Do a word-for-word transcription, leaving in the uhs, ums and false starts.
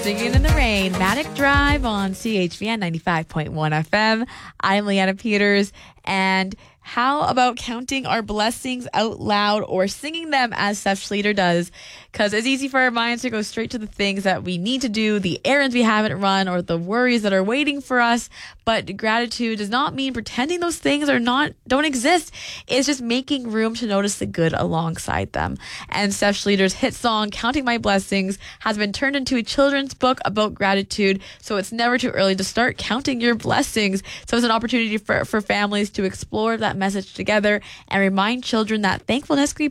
Singing in the Rain, Matic Drive on C H V N ninety-five point one F M. I'm Leanna Peters, and how about counting our blessings out loud or singing them as Steph Schlueter does? Because it's easy for our minds to go straight to the things that we need to do, the errands we haven't run, or the worries that are waiting for us. But gratitude does not mean pretending those things are not don't exist. It's just making room to notice the good alongside them. And Steph Schlueter's hit song, Counting My Blessings, has been turned into a children's book about gratitude. So it's never too early to start counting your blessings. So it's an opportunity for, for families to explore that message together and remind children that thankfulness can be